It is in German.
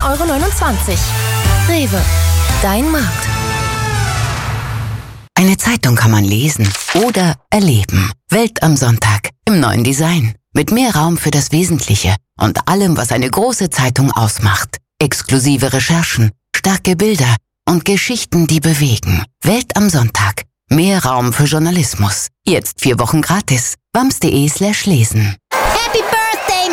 9,29 €. Rewe, dein Markt. Eine Zeitung kann man lesen oder erleben. Welt am Sonntag im neuen Design. Mit mehr Raum für das Wesentliche und allem, was eine große Zeitung ausmacht. Exklusive Recherchen, starke Bilder und Geschichten, die bewegen. Welt am Sonntag. Mehr Raum für Journalismus. Jetzt 4 Wochen gratis. wams.de/lesen. Happy Birthday!